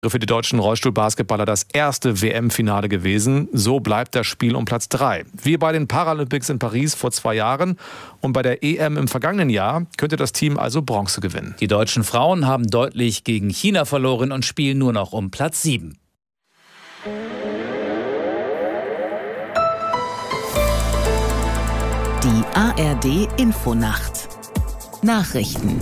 Für die deutschen Rollstuhlbasketballer das erste WM-Finale gewesen. So bleibt das Spiel um Platz 3. Wie bei den Paralympics in Paris vor 2 Jahren und bei der EM im vergangenen Jahr könnte das Team also Bronze gewinnen. Die deutschen Frauen haben deutlich gegen China verloren und spielen nur noch um Platz 7. Die ARD-Infonacht. Nachrichten.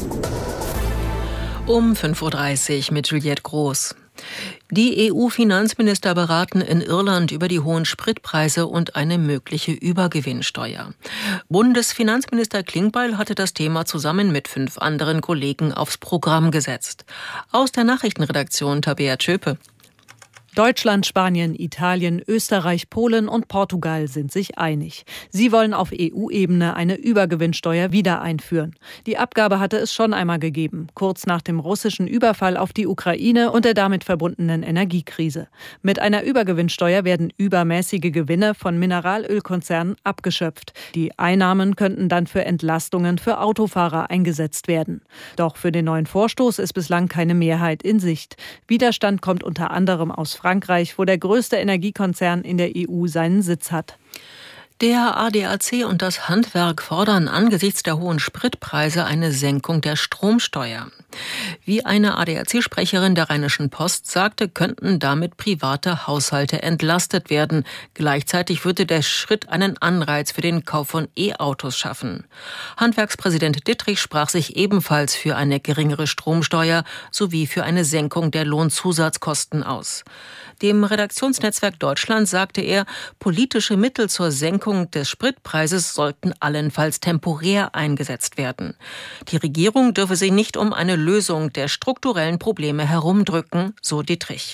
Um 5:30 Uhr mit Juliette Groß. Die EU-Finanzminister beraten in Irland über die hohen Spritpreise und eine mögliche Übergewinnsteuer. Bundesfinanzminister Klingbeil hatte das Thema zusammen mit 5 anderen Kollegen aufs Programm gesetzt. Aus der Nachrichtenredaktion Tabea Tschöpe. Deutschland, Spanien, Italien, Österreich, Polen und Portugal sind sich einig. Sie wollen auf EU-Ebene eine Übergewinnsteuer wieder einführen. Die Abgabe hatte es schon einmal gegeben, kurz nach dem russischen Überfall auf die Ukraine und der damit verbundenen Energiekrise. Mit einer Übergewinnsteuer werden übermäßige Gewinne von Mineralölkonzernen abgeschöpft. Die Einnahmen könnten dann für Entlastungen für Autofahrer eingesetzt werden. Doch für den neuen Vorstoß ist bislang keine Mehrheit in Sicht. Widerstand kommt unter anderem aus Frankreich, wo der größte Energiekonzern in der EU seinen Sitz hat. Der ADAC und das Handwerk fordern angesichts der hohen Spritpreise eine Senkung der Stromsteuer. Wie eine ADAC-Sprecherin der Rheinischen Post sagte, könnten damit private Haushalte entlastet werden. Gleichzeitig würde der Schritt einen Anreiz für den Kauf von E-Autos schaffen. Handwerkspräsident Dittrich sprach sich ebenfalls für eine geringere Stromsteuer sowie für eine Senkung der Lohnzusatzkosten aus. Dem Redaktionsnetzwerk Deutschland sagte er, politische Mittel zur Senkung des Spritpreises sollten allenfalls temporär eingesetzt werden. Die Regierung dürfe sich nicht um eine Lösung der strukturellen Probleme herumdrücken, so Dittrich.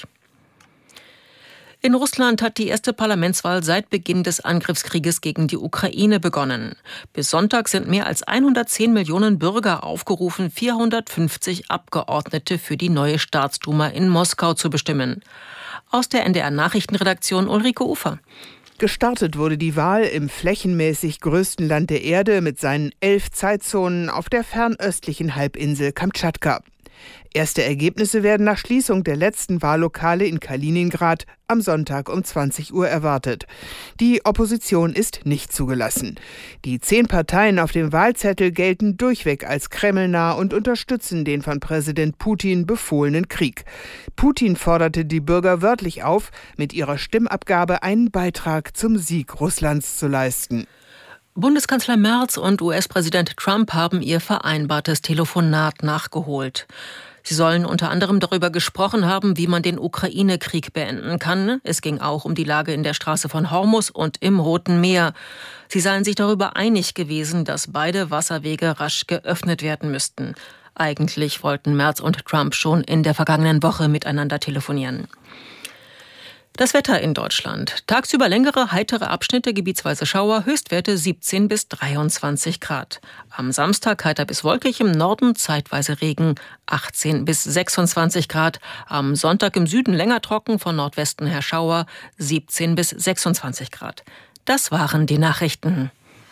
In Russland hat die erste Parlamentswahl seit Beginn des Angriffskrieges gegen die Ukraine begonnen. Bis Sonntag sind mehr als 110 Millionen Bürger aufgerufen, 450 Abgeordnete für die neue Staatsduma in Moskau zu bestimmen. Aus der NDR-Nachrichtenredaktion Ulrike Ufer. Gestartet wurde die Wahl im flächenmäßig größten Land der Erde mit seinen 11 Zeitzonen auf der fernöstlichen Halbinsel Kamtschatka. Erste Ergebnisse werden nach Schließung der letzten Wahllokale in Kaliningrad am Sonntag um 20 Uhr erwartet. Die Opposition ist nicht zugelassen. Die 10 Parteien auf dem Wahlzettel gelten durchweg als kremlnah und unterstützen den von Präsident Putin befohlenen Krieg. Putin forderte die Bürger wörtlich auf, mit ihrer Stimmabgabe einen Beitrag zum Sieg Russlands zu leisten. Bundeskanzler Merz und US-Präsident Trump haben ihr vereinbartes Telefonat nachgeholt. Sie sollen unter anderem darüber gesprochen haben, wie man den Ukraine-Krieg beenden kann. Es ging auch um die Lage in der Straße von Hormuz und im Roten Meer. Sie seien sich darüber einig gewesen, dass beide Wasserwege rasch geöffnet werden müssten. Eigentlich wollten Merz und Trump schon in der vergangenen Woche miteinander telefonieren. Das Wetter in Deutschland. Tagsüber längere, heitere Abschnitte, gebietsweise Schauer, Höchstwerte 17 bis 23 Grad. Am Samstag heiter bis wolkig, im Norden zeitweise Regen, 18 bis 26 Grad. Am Sonntag im Süden länger trocken, von Nordwesten her Schauer, 17 bis 26 Grad. Das waren die Nachrichten.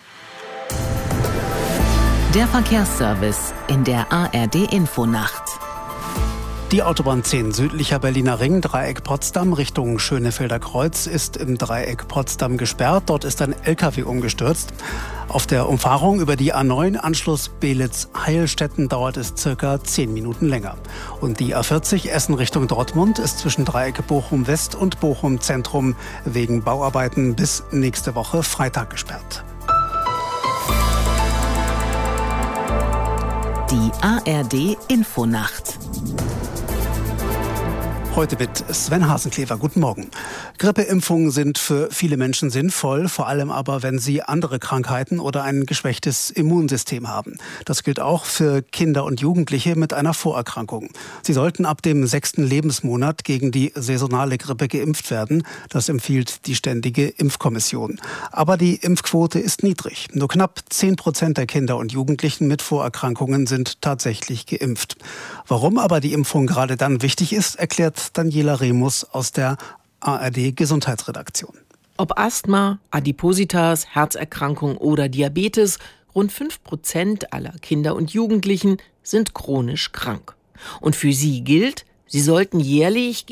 Der Verkehrsservice in der ARD-Infonacht. Die Autobahn 10 südlicher Berliner Ring, Dreieck Potsdam Richtung Schönefelder Kreuz ist im Dreieck Potsdam gesperrt. Dort ist ein LKW umgestürzt. Auf der Umfahrung über die A9 Anschluss Beelitz-Heilstätten dauert es circa 10 Minuten länger. Und die A40 Essen Richtung Dortmund ist zwischen Dreieck Bochum West und Bochum Zentrum wegen Bauarbeiten bis nächste Woche Freitag gesperrt. Die ARD-Infonacht. Heute mit Sven Hasenklever. Guten Morgen. Grippeimpfungen sind für viele Menschen sinnvoll, vor allem aber, wenn sie andere Krankheiten oder ein geschwächtes Immunsystem haben. Das gilt auch für Kinder und Jugendliche mit einer Vorerkrankung. Sie sollten ab dem 6. Lebensmonat gegen die saisonale Grippe geimpft werden. Das empfiehlt die Ständige Impfkommission. Aber die Impfquote ist niedrig. Nur knapp 10% der Kinder und Jugendlichen mit Vorerkrankungen sind tatsächlich geimpft. Warum aber die Impfung gerade dann wichtig ist, erklärt Daniela Remus aus der ARD-Gesundheitsredaktion. Ob Asthma, Adipositas, Herzerkrankung oder Diabetes, rund 5% aller Kinder und Jugendlichen sind chronisch krank. Und für sie gilt, Sie sollten jährlich